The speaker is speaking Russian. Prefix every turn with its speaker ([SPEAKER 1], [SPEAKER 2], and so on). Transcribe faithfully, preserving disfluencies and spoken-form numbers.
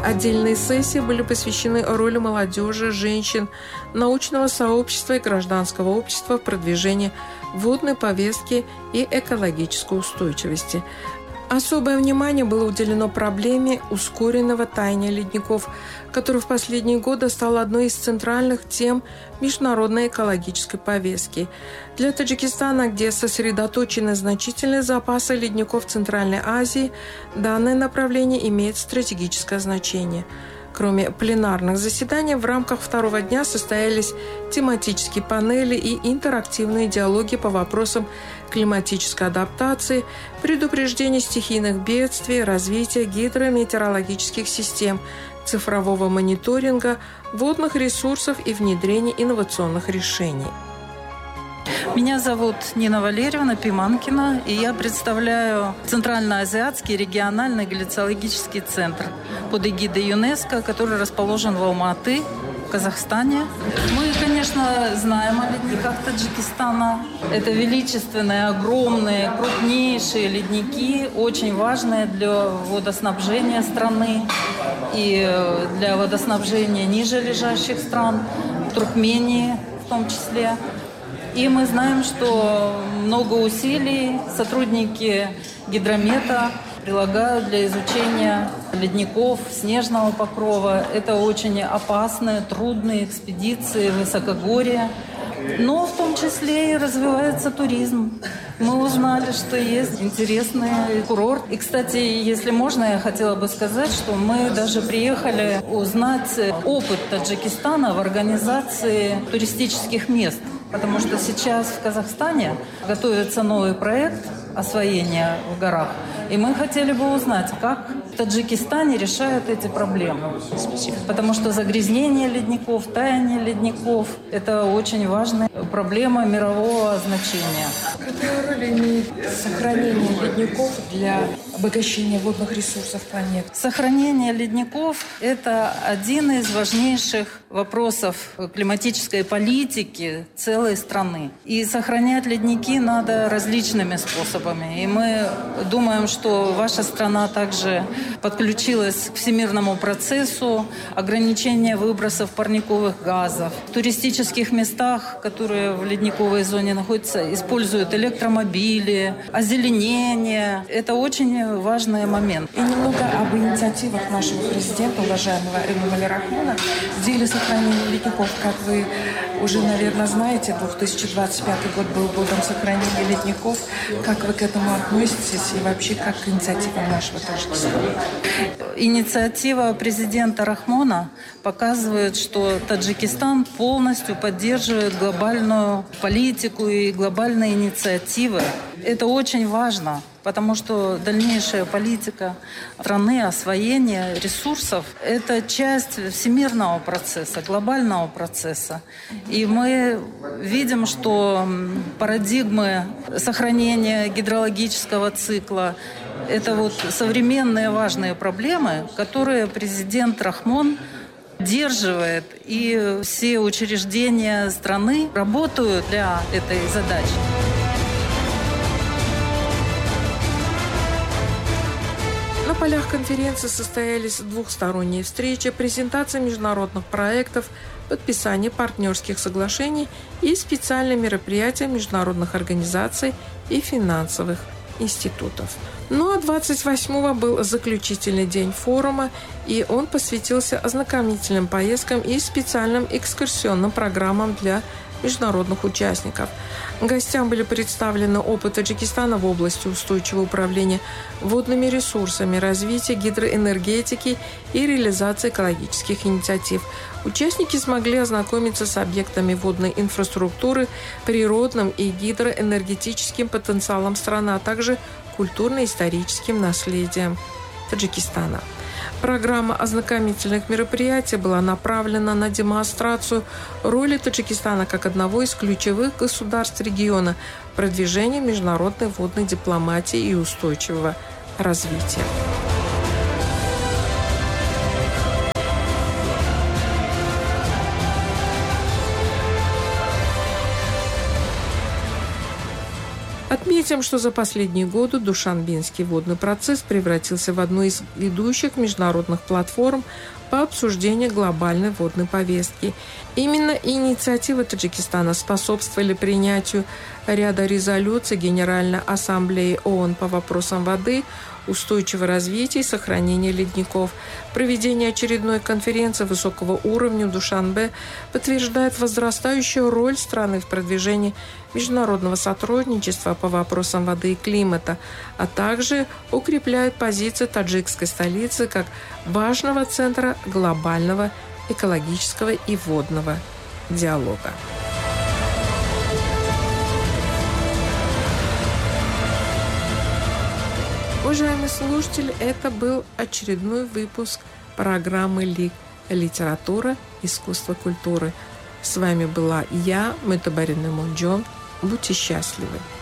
[SPEAKER 1] Отдельные сессии были посвящены роли молодежи, женщин, научного сообщества и гражданского общества в продвижении водной повестки и экологической устойчивости. Особое внимание было уделено проблеме ускоренного таяния ледников, которое в последние годы стало одной из центральных тем международной экологической повестки. Для Таджикистана, где сосредоточены значительные запасы ледников в Центральной Азии, данное направление имеет стратегическое значение. Кроме пленарных заседаний, в рамках второго дня состоялись тематические панели и интерактивные диалоги по вопросам климатической адаптации, предупреждения стихийных бедствий, развития гидрометеорологических систем, цифрового мониторинга, водных ресурсов и внедрения инновационных решений.
[SPEAKER 2] Меня зовут Нина Валерьевна Пиманкина, и я представляю Центральноазиатский региональный глициологический центр под эгидой ЮНЕСКО, который расположен в Алматы, в Казахстане. Мы, конечно, знаем о ледниках Таджикистана. Это величественные, огромные, крупнейшие ледники, очень важные для водоснабжения страны и для водоснабжения ниже лежащих стран, Туркмении в том числе. И мы знаем, что много усилий сотрудники гидромета прилагают для изучения ледников, снежного покрова. Это очень опасные, трудные экспедиции, высокогорья. Но в том числе и развивается туризм. Мы узнали, что есть интересный курорт. И, кстати, если можно, я хотела бы сказать, что мы даже приехали узнать опыт Таджикистана в организации туристических мест. Потому что сейчас в Казахстане готовится новый проект освоения в горах. И мы хотели бы узнать, как в Таджикистане решают эти проблемы. Потому что загрязнение ледников, таяние ледников – это очень важная проблема мирового значения.
[SPEAKER 1] Какую роль имеет сохранение ледников для обогащения водных ресурсов планеты?
[SPEAKER 2] Сохранение ледников – это один из важнейших вопросов климатической политики целой страны. И сохранять ледники надо различными способами. И мы думаем, что ваша страна также подключилась к всемирному процессу ограничения выбросов парниковых газов. В туристических местах, которые в ледниковой зоне находятся, используют электромобили, озеленение. Это очень важный момент.
[SPEAKER 1] И немного об инициативах нашего президента, уважаемого Эмомали Рахмона, в деле сохранения ледников. Как вы уже, наверное, знаете, две тысячи двадцать пятый год был годом сохранения ледников. Как вы к этому относитесь и вообще как к инициативам нашего Таджикистана?
[SPEAKER 2] Инициатива президента Рахмона показывает, что Таджикистан полностью поддерживает глобальную политику и глобальные инициативы. Это очень важно, потому что дальнейшая политика страны, освоение ресурсов – это часть всемирного процесса, глобального процесса. И мы видим, что парадигмы сохранения гидрологического цикла – это вот современные важные проблемы, которые президент Рахмон поддерживает, и все учреждения страны работают для этой задачи.
[SPEAKER 1] На полях конференции состоялись двухсторонние встречи, презентация международных проектов, подписание партнерских соглашений и специальные мероприятия международных организаций и финансовых институтов. Ну а двадцать восьмого был заключительный день форума, и он посвятился ознакомительным поездкам и специальным экскурсионным программам для международных участников. Гостям были представлены опыт Таджикистана в области устойчивого управления водными ресурсами, развития гидроэнергетики и реализации экологических инициатив. Участники смогли ознакомиться с объектами водной инфраструктуры, природным и гидроэнергетическим потенциалом страны, а также культурно-историческим наследием Таджикистана. Программа ознакомительных мероприятий была направлена на демонстрацию роли Таджикистана как одного из ключевых государств региона в продвижении международной водной дипломатии и устойчивого развития. Отметим, что за последние годы Душанбинский водный процесс превратился в одну из ведущих международных платформ по обсуждению глобальной водной повестки. Именно инициативы Таджикистана способствовали принятию ряда резолюций Генеральной Ассамблеи ООН по вопросам воды, устойчивого развития и сохранения ледников. Проведение очередной конференции высокого уровня в Душанбе подтверждает возрастающую роль страны в продвижении международного сотрудничества по вопросам воды и климата, а также укрепляет позиции таджикской столицы как важного центра глобального экологического и водного диалога. Уважаемые слушатели, это был очередной выпуск программы «Лик. Литература, искусство, культуры». С вами была я, Мытабарина Мунджон. Будьте счастливы!